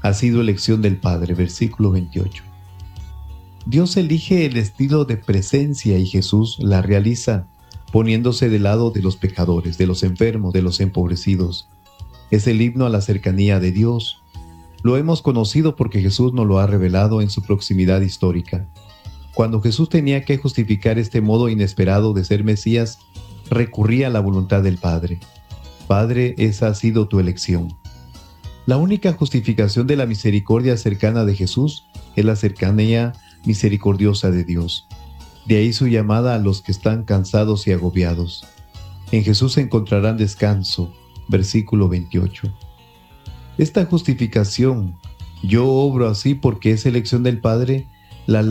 ha sido elección del Padre, versículo 28. Dios elige el estilo de presencia y Jesús la realiza, poniéndose del lado de los pecadores, de los enfermos, de los empobrecidos. Es el himno a la cercanía de Dios. Lo hemos conocido porque Jesús nos lo ha revelado en su proximidad histórica. Cuando Jesús tenía que justificar este modo inesperado de ser Mesías, recurría a la voluntad del Padre. Padre, esa ha sido tu elección. La única justificación de la misericordia cercana de Jesús es la cercanía misericordiosa de Dios. De ahí su llamada a los que están cansados y agobiados. En Jesús encontrarán descanso, versículo 28. Esta justificación, yo obro así porque es elección del Padre, lo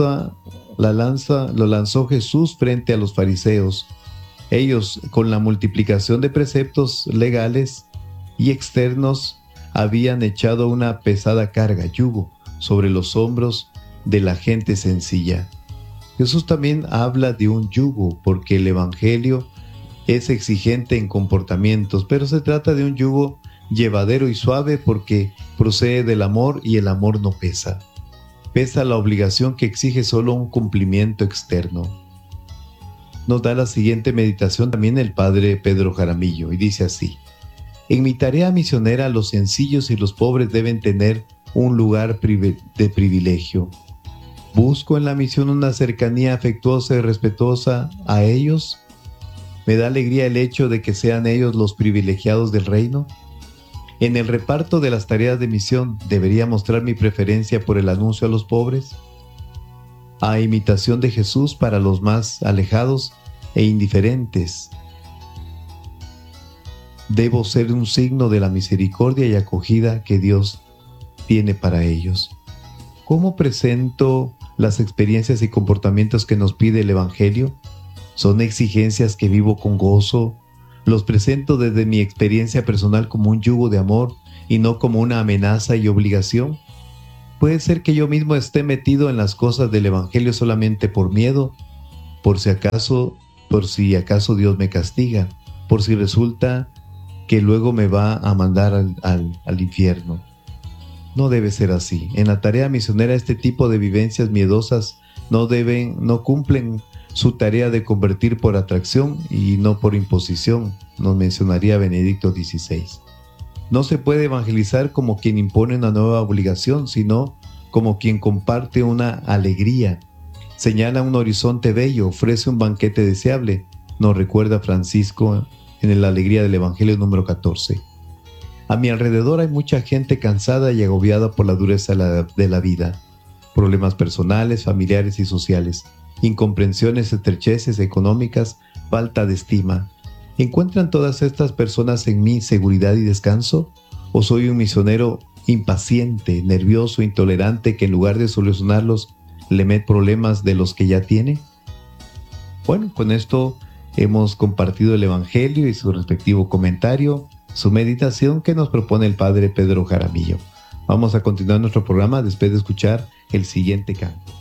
lanzó Jesús frente a los fariseos. Ellos, con la multiplicación de preceptos legales y externos, habían echado una pesada carga, yugo, sobre los hombros de la gente sencilla. Jesús también habla de un yugo porque el Evangelio es exigente en comportamientos, pero se trata de un yugo llevadero y suave porque procede del amor y el amor no pesa. Pesa la obligación que exige solo un cumplimiento externo. Nos da la siguiente meditación también el padre Pedro Jaramillo y dice así: en mi tarea misionera los sencillos y los pobres deben tener un lugar de privilegio. ¿Busco en la misión una cercanía afectuosa y respetuosa a ellos? ¿Me da alegría el hecho de que sean ellos los privilegiados del reino? En el reparto de las tareas de misión, ¿debería mostrar mi preferencia por el anuncio a los pobres? A imitación de Jesús para los más alejados e indiferentes. Debo ser un signo de la misericordia y acogida que Dios tiene para ellos. ¿Cómo presento las experiencias y comportamientos que nos pide el Evangelio? ¿Son exigencias que vivo con gozo? ¿Los presento desde mi experiencia personal como un yugo de amor y no como una amenaza y obligación? Puede ser que yo mismo esté metido en las cosas del Evangelio solamente por miedo, por si acaso Dios me castiga, por si resulta que luego me va a mandar al infierno. No debe ser así. En la tarea misionera este tipo de vivencias miedosas no cumplen su tarea de convertir por atracción y no por imposición, nos mencionaría Benedicto XVI. No se puede evangelizar como quien impone una nueva obligación, sino como quien comparte una alegría, señala un horizonte bello, ofrece un banquete deseable, nos recuerda Francisco en la Alegría del Evangelio número 14. A mi alrededor hay mucha gente cansada y agobiada por la dureza de la vida, problemas personales, familiares y sociales, incomprensiones, estrecheces económicas, falta de estima. ¿Encuentran todas estas personas en mí seguridad y descanso? ¿O soy un misionero impaciente, nervioso, intolerante que en lugar de solucionarlos le mete problemas de los que ya tiene? Bueno, con esto hemos compartido el Evangelio y su respectivo comentario, su meditación que nos propone el padre Pedro Jaramillo. Vamos a continuar nuestro programa después de escuchar el siguiente canto.